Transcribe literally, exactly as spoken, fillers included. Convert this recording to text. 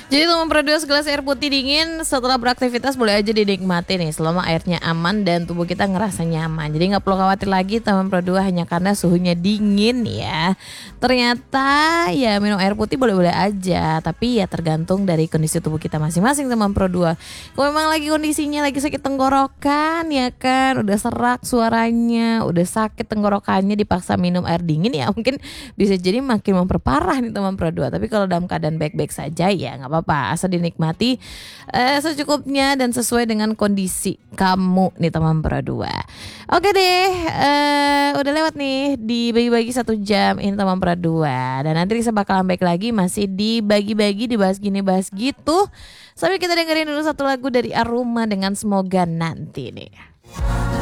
Jadi teman Pro dua, segelas air putih dingin setelah beraktivitas boleh aja dinikmati nih selama airnya aman dan tubuh kita ngerasa nyaman. Jadi nggak perlu khawatir lagi teman Pro dua hanya karena suhunya dingin ya. Ternyata ya minum air putih boleh-boleh aja, tapi ya tergantung dari kondisi tubuh kita masing-masing teman Pro dua. Kalau memang lagi kondisinya lagi sakit tenggorokan ya kan, udah serak suaranya, udah sakit tenggorokannya dipaksa minum air dingin ya mungkin bisa jadi makin memperparah nih teman Pro dua. Tapi kalau dalam keadaan baik-baik saja ya nggak apa-apa, asal dinikmati eh, secukupnya dan sesuai dengan kondisi kamu nih teman Pro dua. Oke deh, eh, udah lewat nih dibagi-bagi satu jam ini teman Pro dua, dan nanti bisa bakalan baik lagi masih dibagi-bagi, dibahas gini bahas gitu. Sambil kita dengerin dulu satu lagu dari Aruma dengan Semoga Nanti nih.